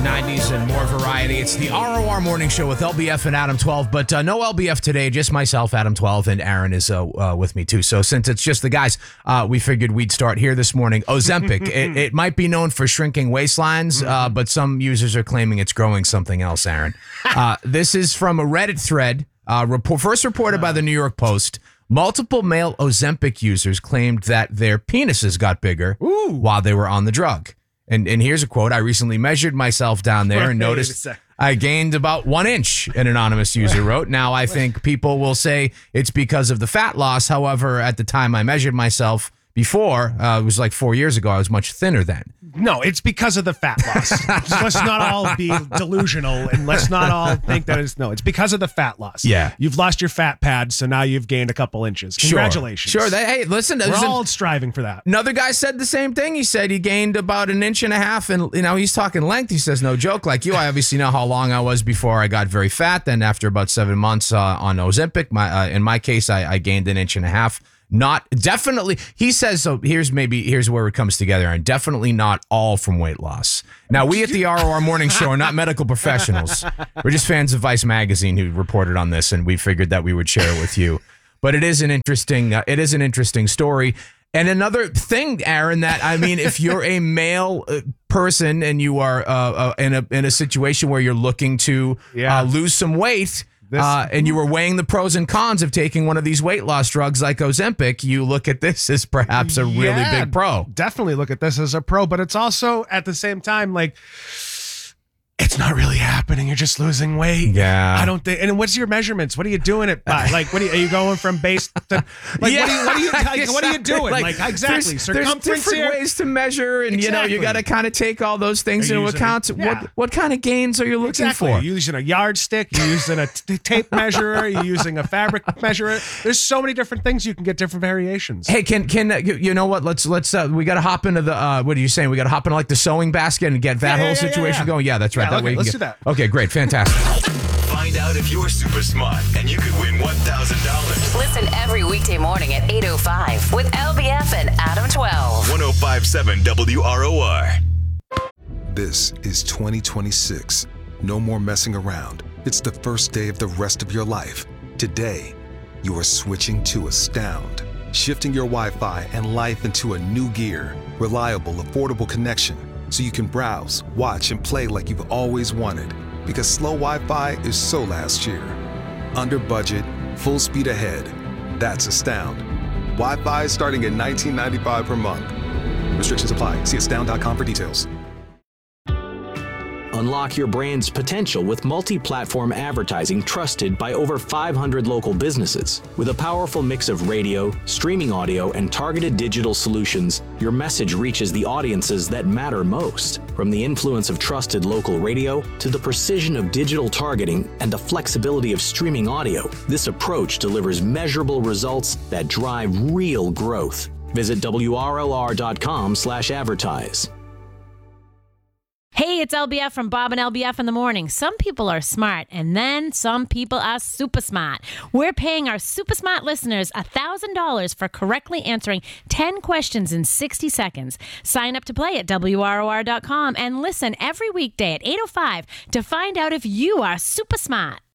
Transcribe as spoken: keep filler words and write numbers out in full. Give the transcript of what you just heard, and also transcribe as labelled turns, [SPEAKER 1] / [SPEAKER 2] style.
[SPEAKER 1] nineties, and more variety. It's the R O R Morning Show with L B F and Adam twelve, but uh, no L B F today, just myself, Adam twelve, and Aaron is uh, uh, with me too. So since it's just the guys, uh, we figured we'd start here this morning. Ozempic, it, it might be known for shrinking waistlines, uh, but some users are claiming it's growing something else, Aaron. Uh, this is from a Reddit thread, uh, report, first reported by the New York Post. Multiple male Ozempic users claimed that their penises got bigger Ooh. while they were on the drug. And and here's a quote. I recently measured myself down there and noticed I gained about one inch, an anonymous user wrote. Now, I think people will say it's because of the fat loss. However, at the time I measured myself before, uh, it was like four years ago, I was much thinner then.
[SPEAKER 2] No, it's because of the fat loss. Let's not all be delusional and let's not all think that it's, no, it's because of the fat loss.
[SPEAKER 1] Yeah.
[SPEAKER 2] You've lost your fat pad, so now you've gained a couple inches. Congratulations.
[SPEAKER 1] Sure. sure. They, hey, listen.
[SPEAKER 2] We're all an, striving for that.
[SPEAKER 1] Another guy said the same thing. He said he gained about an inch and a half, and you know, he's talking length. He says, no joke, like you, I obviously know how long I was before I got very fat. Then after about seven months uh, on Ozempic, my, uh, in my case, I, I gained an inch and a half. Not definitely. He says so. Here's maybe here's where it comes together, and definitely not all from weight loss. Now, we at the R O R Morning Show are not medical professionals. We're just fans of Vice Magazine who reported on this, and we figured that we would share it with you. But it is an interesting. Uh, it is an interesting story. And another thing, Aaron, that I mean, if you're a male uh, person and you are uh, uh, in a in a situation where you're looking to
[SPEAKER 2] yeah.
[SPEAKER 1] uh, lose some weight. This, uh, and you were weighing the pros and cons of taking one of these weight loss drugs like Ozempic, you look at this as perhaps a really
[SPEAKER 2] yeah,
[SPEAKER 1] big pro.
[SPEAKER 2] Definitely look at this as a pro, but it's also at the same time like it's not really happening. You're just losing weight.
[SPEAKER 1] Yeah.
[SPEAKER 2] I don't think. And what's your measurements? What are you doing it by? Like, what are you, are you going from base to like?
[SPEAKER 1] Yeah,
[SPEAKER 2] what, are you, what are you? Like,
[SPEAKER 1] exactly.
[SPEAKER 2] what are you doing? Like,
[SPEAKER 1] like
[SPEAKER 2] exactly.
[SPEAKER 1] There's,
[SPEAKER 2] Circumference
[SPEAKER 1] there's different
[SPEAKER 2] here?
[SPEAKER 1] ways to measure, and
[SPEAKER 2] exactly.
[SPEAKER 1] you know you got to kind of take all those things into
[SPEAKER 2] using,
[SPEAKER 1] account.
[SPEAKER 2] yeah.
[SPEAKER 1] What what kind of gains are you looking
[SPEAKER 2] exactly.
[SPEAKER 1] for?
[SPEAKER 2] You're using a yardstick. You're using a t- tape measurer. You're using a fabric measurer. There's so many different things you can get different variations.
[SPEAKER 1] Hey, can can uh, you, you know what? Let's let's uh, we got to hop into the. Uh, what are you saying? We got to hop into like the sewing basket and get that
[SPEAKER 2] yeah,
[SPEAKER 1] whole
[SPEAKER 2] yeah,
[SPEAKER 1] situation
[SPEAKER 2] yeah, yeah.
[SPEAKER 1] going. Yeah, that's right.
[SPEAKER 2] Yeah,
[SPEAKER 1] that
[SPEAKER 2] okay,
[SPEAKER 1] way you
[SPEAKER 2] let's
[SPEAKER 1] can
[SPEAKER 2] do
[SPEAKER 1] get,
[SPEAKER 2] that.
[SPEAKER 1] Okay, great, fantastic.
[SPEAKER 3] Find out if you're super smart and you could win one thousand dollars.
[SPEAKER 4] Listen every weekday morning at eight oh five with L B F and Adam twelve.
[SPEAKER 3] one oh five point seven W R O R.
[SPEAKER 5] This is twenty twenty-six. No more messing around. It's the first day of the rest of your life. Today, you are switching to Astound, shifting your Wi-Fi and life into a new gear. Reliable, affordable connection, so you can browse, watch, and play like you've always wanted. Because slow Wi-Fi is so last year. Under budget, full speed ahead. That's Astound. Wi-Fi is starting at nineteen ninety-five per month. Restrictions apply. See astound dot com for details.
[SPEAKER 6] Unlock your brand's potential with multi-platform advertising trusted by over five hundred local businesses. With a powerful mix of radio, streaming audio, and targeted digital solutions, your message reaches the audiences that matter most. From the influence of trusted local radio to the precision of digital targeting and the flexibility of streaming audio, this approach delivers measurable results that drive real growth. Visit W R L R dot com slash advertise.
[SPEAKER 7] Hey, it's L B F from Bob and L B F in the morning. Some people are smart, and then some people are super smart. We're paying our super smart listeners one thousand dollars for correctly answering ten questions in sixty seconds. Sign up to play at W R O R dot com and listen every weekday at eight oh five to find out if you are super smart.